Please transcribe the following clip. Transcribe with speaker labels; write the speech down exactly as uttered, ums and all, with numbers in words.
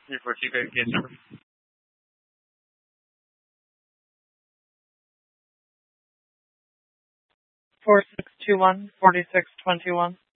Speaker 1: three four two, case number.
Speaker 2: Four six two one forty six twenty one.